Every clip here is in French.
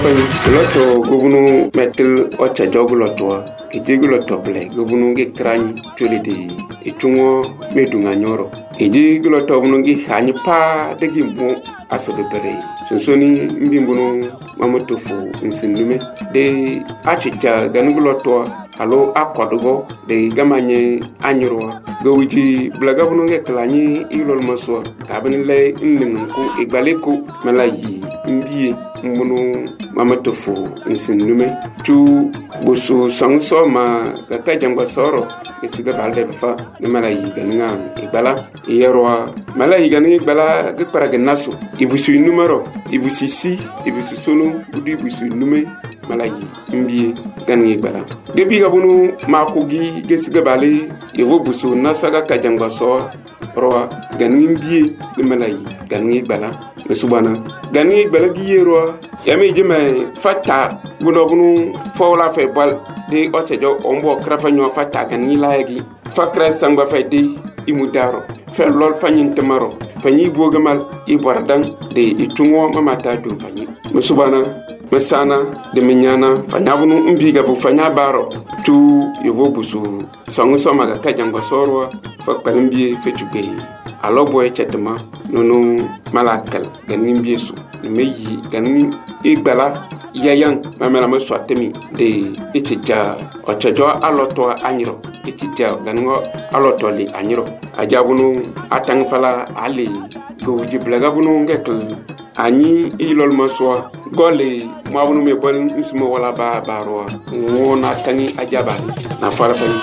Loto gubunu metil ocha jogu loto ejegu loto ble gubunu ge krany chole de itungo medunga nyoro ejegu loto bunu ge hanyi pa de gimbo asebe bere sonsoni mbimbunu mamotofu nsinlume de achicha ganugu loto alo akodugo de gamanye anyoro gowiji blaga bunu ge klany ilol maso tabani le nningu igbaleko malayi mbiye mbunu mamatofu nsinlume tu busu sangso ma kata jangwa soro esiga balde fa ne malayi ganinga igbala yerwa malayi ganinga igbala ge paraga naso ibusu numero ibusu si ibusu sonu budi ibusu nume malayi mbiye ganinga igbala gebi gabunu makogi gesiga bale yevo busu nasaga ka jangwa so ro ganinga mbiye ne malayi ganinga igbala subana ganinga igbala gi yerwa yami jime fata bunu fawla fe bal de otejo ombo krafanyo fata kan ni laagi fakra sangba fe de imudaro fe lol fanyin tamaro fanyi bogamal ibardang de itungo mamata dum fanyi musubana masana de minyana fanyabunu umbiga bu fanya baro tu yovobusu sangu somaga kajango sorwa fakpalimbi fe tugbe alobo echetema nono malakal ganin biesu meyi ganin igbala yayan mamela maswatemi de echicha ochajo aloto anyiro echicha ganingo aloto li anyiro ajabunu atang fala ali goji blaga bunu ngekl ani ilol maswa gole mabunu me bon ismo wala ba baro wona tani ajabali na fara fani.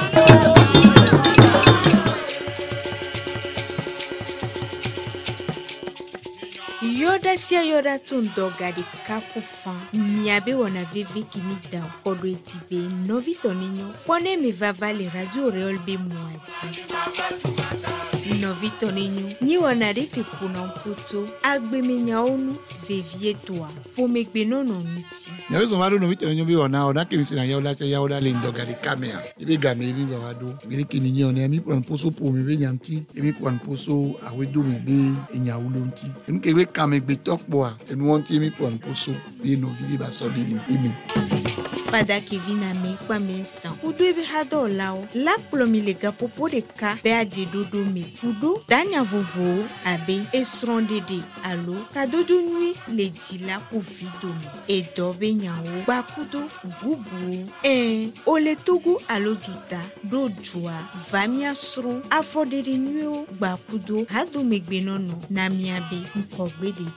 Yoda sia yoda tundoga de kakufa miabe wana vivi kimida kodwe tibe novito ninyo pone mi vavale radio reolbe mwati novito ninyo ni wana reki kuna mputo agbe minyaonu vevie toa pome gbenono nti nyawezo maro novito ninyo bi ona kimisina yaoda se yaoda lindoga de kamera ibe game ibi bawado ibe kininyo ne mi pon poso po mi be nyanti emi pon poso awedo mi be enyawulo nti enukebe kamegbe tokboa enwonti mi pon poso bi no vidi ba so dini imi Fada Kevin ame kwa mensan. Udo ebe hado lao. La plomi lega popo de ka. Be aje dodo me kudo. Danya vovo abe. Esronde de alo. Kadodo nui le dila ku vido me. E dobe nyao. Ba kudo bubu. Ole togu alo duta. Do jua. Vamia sro. Afode de nuyo. Ba kudo. Hado megbe nono. Na miabe. Mkogbe de.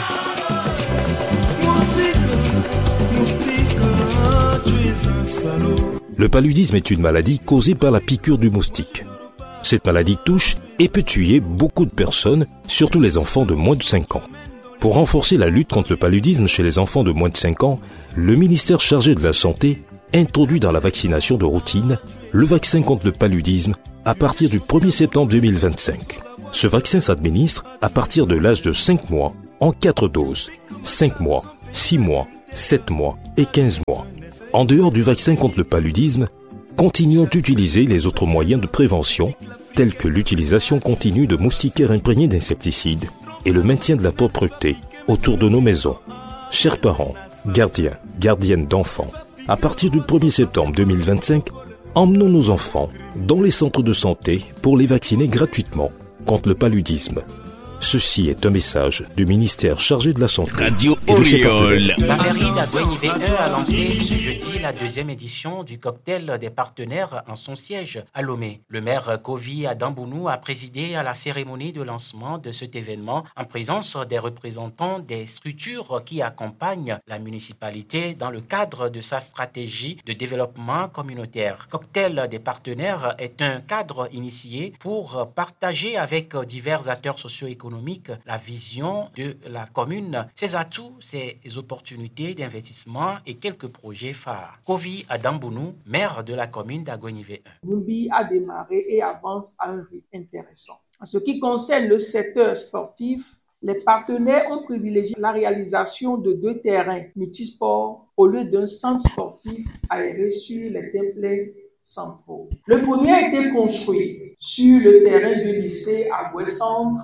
Le paludisme est une maladie causée par la piqûre du moustique. Cette maladie touche et peut tuer beaucoup de personnes, surtout les enfants de moins de 5 ans. Pour renforcer la lutte contre le paludisme chez les enfants de moins de 5 ans, le ministère chargé de la Santé introduit dans la vaccination de routine le vaccin contre le paludisme à partir du 1er septembre 2025. Ce vaccin s'administre à partir de l'âge de 5 mois en 4 doses, 5 mois, 6 mois, 7 mois et 15 mois. En dehors du vaccin contre le paludisme, continuons d'utiliser les autres moyens de prévention, tels que l'utilisation continue de moustiquaires imprégnés d'insecticides et le maintien de la propreté autour de nos maisons. Chers parents, gardiens, gardiennes d'enfants, à partir du 1er septembre 2025, emmenons nos enfants dans les centres de santé pour les vacciner gratuitement contre le paludisme. Ceci est un message du ministère chargé de la Santé Radio et de ses partenaires. La mairie d'Aguenive a lancé ce jeudi la 2e édition du cocktail des partenaires en son siège à Lomé. Le maire Kovi Adambounou a présidé à la cérémonie de lancement de cet événement en présence des représentants des structures qui accompagnent la municipalité dans le cadre de sa stratégie de développement communautaire. Cocktail des partenaires est un cadre initié pour partager avec divers acteurs socio-économiques la vision de la commune, ses atouts, ses opportunités d'investissement et quelques projets phares. Kovi Adambounou, maire de la commune d'Aguenive 1. Lumbi a démarré et avance à un rythme intéressant. En ce qui concerne le secteur sportif, les partenaires ont privilégié la réalisation de 2 terrains multisports au lieu d'un centre sportif aéré sur les templets centraux. Le premier a été construit sur le terrain du lycée à Centre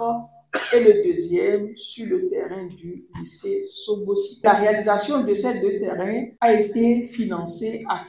et le deuxième sur le terrain du lycée Sobosi. La réalisation de ces deux terrains a été financée à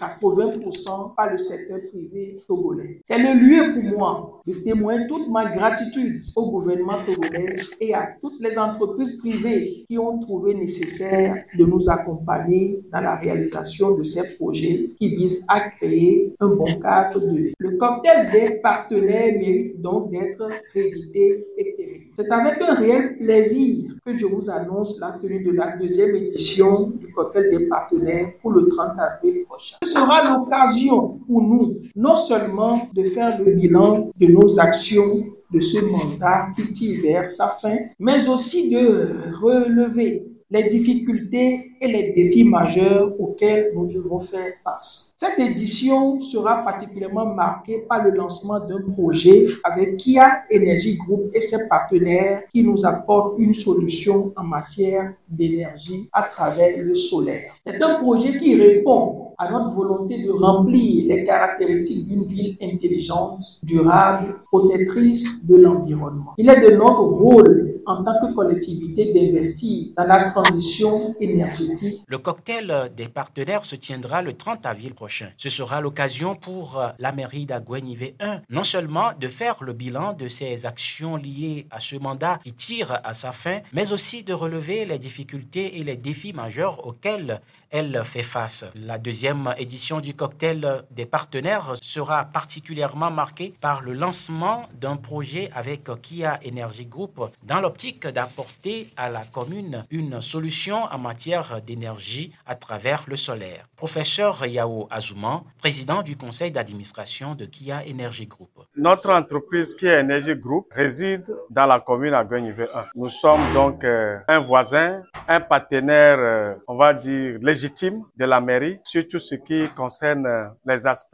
80% par le secteur privé togolais. C'est le lieu pour moi de témoigner toute ma gratitude au gouvernement togolais et à toutes les entreprises privées qui ont trouvé nécessaire de nous accompagner dans la réalisation de ces projets qui visent à créer un bon cadre de vie. Le cocktail des partenaires mérite donc d'être réédité et terminé. C'est avec un réel plaisir que je vous annonce la tenue de la deuxième édition du cocktail des partenaires pour le 30 avril prochain. Ce sera l'occasion pour nous, non seulement de faire le bilan de nos actions de ce mandat qui tire vers sa fin, mais aussi de relever les difficultés et les défis majeurs auxquels nous devons faire face. Cette édition sera particulièrement marquée par le lancement d'un projet avec Kia Energy Group et ses partenaires qui nous apportent une solution en matière d'énergie à travers le solaire. C'est un projet qui répond à notre volonté de remplir les caractéristiques d'une ville intelligente, durable, protectrice de l'environnement. Il est de notre rôle en tant que collectivité d'investir dans la transition énergétique. Le cocktail des partenaires se tiendra le 30 avril prochain. Ce sera l'occasion pour la mairie d'Agoué-Nivé 1 non seulement de faire le bilan de ses actions liées à ce mandat qui tire à sa fin, mais aussi de relever les difficultés et les défis majeurs auxquels elle fait face. La deuxième édition du cocktail des partenaires sera particulièrement marquée par le lancement d'un projet avec Kia Energy Group dans l'optique d'apporter à la commune une solution en matière d'énergie à travers le solaire. Professeur Yao Azouman, président du conseil d'administration de Kia Energy Group. Notre entreprise Kia Energy Group réside dans la commune Agoué-Nivé 1. Nous sommes donc un voisin, un partenaire, on va dire, légitime de la mairie sur tout ce qui concerne les aspects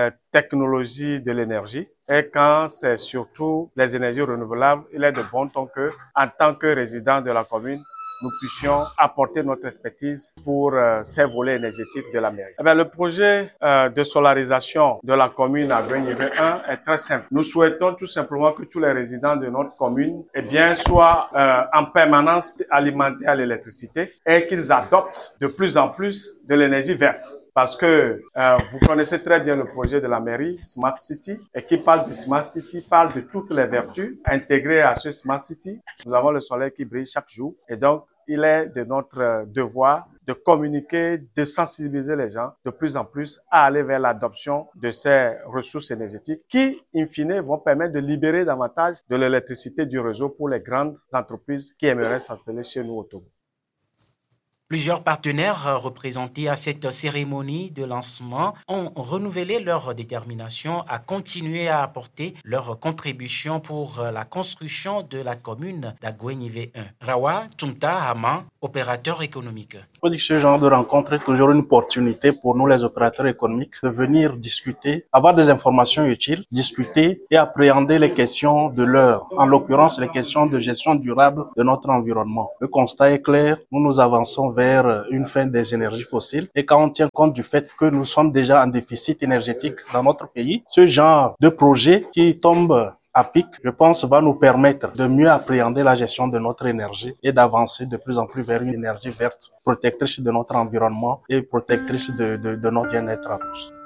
technologie de l'énergie. Et quand c'est surtout les énergies renouvelables, il est de bon ton que, en tant que résident de la commune, nous puissions apporter notre expertise pour ces volets énergétiques de la mairie. Eh bien, le projet de solarisation de la commune Agoué-Nivé 1 est très simple. Nous souhaitons tout simplement que tous les résidents de notre commune soient en permanence alimentés à l'électricité et qu'ils adoptent de plus en plus de l'énergie verte. Parce que vous connaissez très bien le projet de la mairie Smart City, et qui parle de Smart City, parle de toutes les vertus intégrées à ce Smart City. Nous avons le soleil qui brille chaque jour, et donc il est de notre devoir de communiquer, de sensibiliser les gens de plus en plus à aller vers l'adoption de ces ressources énergétiques qui, in fine, vont permettre de libérer davantage de l'électricité du réseau pour les grandes entreprises qui aimeraient s'installer chez nous au Togo. Plusieurs partenaires représentés à cette cérémonie de lancement ont renouvelé leur détermination à continuer à apporter leur contribution pour la construction de la commune d'Agoué-Nivé 1. Rawa Tumta Hama, opérateur économique. Je dis que ce genre de rencontre est toujours une opportunité pour nous les opérateurs économiques de venir discuter, avoir des informations utiles, discuter et appréhender les questions de l'heure, en l'occurrence les questions de gestion durable de notre environnement. Le constat est clair, nous avançons vers une fin des énergies fossiles et quand on tient compte du fait que nous sommes déjà en déficit énergétique dans notre pays, ce genre de projet qui tombe à pic, je pense, va nous permettre de mieux appréhender la gestion de notre énergie et d'avancer de plus en plus vers une énergie verte, protectrice de notre environnement et protectrice de notre bien-être à tous.